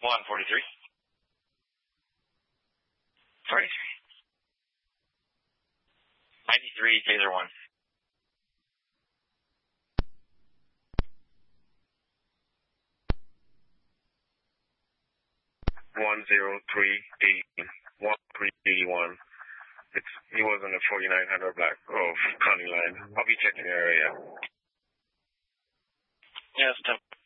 143. 43. 93, Taser 1. He was on the 4900 block of County Line. I'll be checking the area. Yes, 10.